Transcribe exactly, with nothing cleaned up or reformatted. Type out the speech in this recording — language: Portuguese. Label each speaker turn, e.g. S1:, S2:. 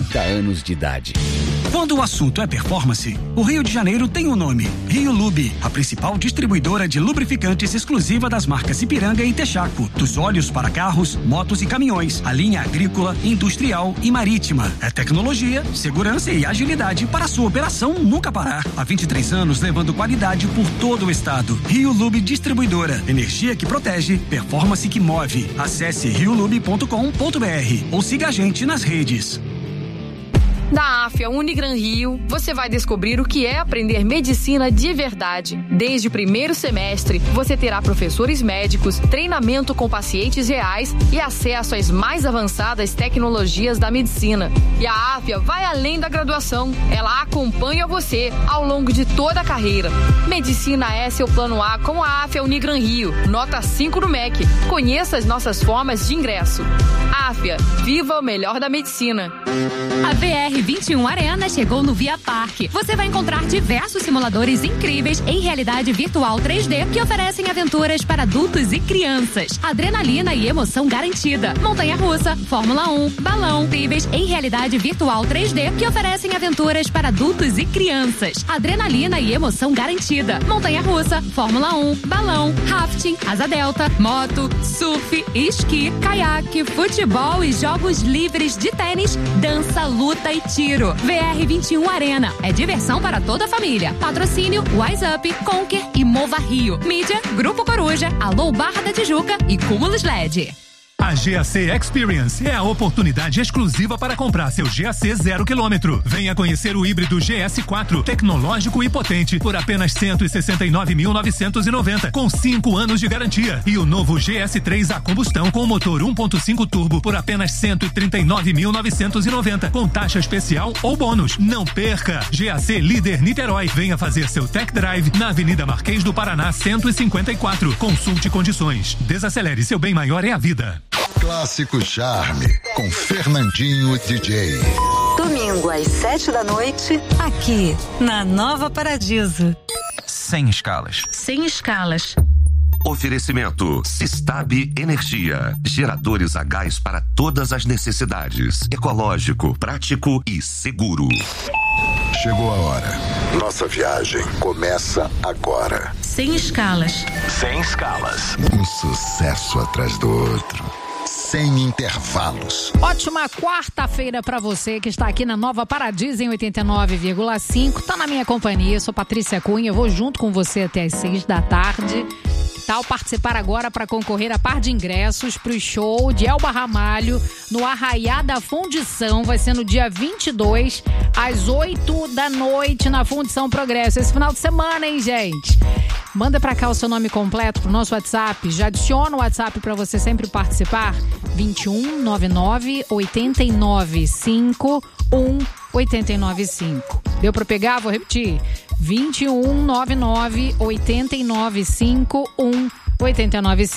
S1: trinta anos de idade.
S2: Quando o assunto é performance, o Rio de Janeiro tem um nome: Rio Lube, a principal distribuidora de lubrificantes exclusiva das marcas Ipiranga e Texaco. Dos óleos para carros, motos e caminhões, a linha agrícola, industrial e marítima. É tecnologia, segurança e agilidade para a sua operação nunca parar. Há vinte e três anos levando qualidade por todo o estado. Rio Lube Distribuidora. Energia que protege, performance que move. Acesse rio lube ponto com ponto br ou siga a gente nas redes.
S3: Da Afia Unigran Rio, você vai descobrir o que é aprender medicina de verdade. Desde o primeiro semestre, você terá professores médicos, treinamento com pacientes reais e acesso às mais avançadas tecnologias da medicina. E a Afia vai além da graduação. Ela acompanha você ao longo de toda a carreira. Medicina é seu plano A com a Afia Unigran Rio. Nota cinco no M E C. Conheça as nossas formas de ingresso. Afia, viva o melhor da medicina.
S4: A V R vinte e um Arena chegou no Via Parque. Você vai encontrar diversos simuladores incríveis em realidade virtual três D que oferecem aventuras para adultos e crianças. Adrenalina e emoção garantida. Montanha-russa, Fórmula um, balão, incríveis em realidade virtual três D que oferecem aventuras para adultos e crianças. Adrenalina e emoção garantida. Montanha-russa, Fórmula um, balão, rafting, asa delta, moto, surf, esqui, caiaque, futebol e jogos livres de tênis, dança, luta e tiro. V R vinte e um Arena. É diversão para toda a família. Patrocínio Wise Up, Conquer e Mova Rio. Mídia, Grupo Coruja, Alô Barra da Tijuca e Cúmulos L E D.
S5: A G A C Experience é a oportunidade exclusiva para comprar seu G A C zero quilômetro. Venha conhecer o híbrido G S quatro, tecnológico e potente, por apenas cento e sessenta e nove mil novecentos e noventa, com cinco anos de garantia. E o novo G S três a combustão com motor um ponto cinco turbo por apenas cento e trinta e nove mil novecentos e noventa, com taxa especial ou bônus. Não perca! G A C Líder Niterói. Venha fazer seu tech drive na Avenida Marquês do Paraná cento e cinquenta e quatro. Consulte condições. Desacelere, seu bem maior é a vida.
S6: Clássico Charme, com Fernandinho D J.
S7: Domingo às sete da noite, aqui na Nova Paradiso.
S8: Sem escalas.
S7: Sem escalas.
S8: Oferecimento Sistab Energia. Geradores a gás para todas as necessidades. Ecológico, prático e seguro.
S6: Chegou a hora. Nossa viagem começa agora.
S7: Sem escalas.
S8: Sem escalas.
S6: Um sucesso atrás do outro. Sem intervalos.
S9: Ótima quarta-feira pra você que está aqui na Nova Paradiso em oitenta e nove vírgula cinco. Tá na minha companhia, sou Patrícia Cunha, eu vou junto com você até as seis da tarde. Tal participar agora para concorrer a par de ingressos pro show de Elba Ramalho no Arraiá da Fundição. Vai ser no dia vinte e dois, às oito da noite, na Fundição Progresso. Esse final de semana, hein, gente? Manda pra cá o seu nome completo pro nosso WhatsApp. Já adiciona o WhatsApp pra você sempre participar. vinte e um, noventa e nove, oitenta e nove, cinco um, oitenta e nove cinco. Deu pra pegar? Vou repetir. vinte e um, noventa e nove, oitenta e nove, cinco um, oitenta e nove cinco.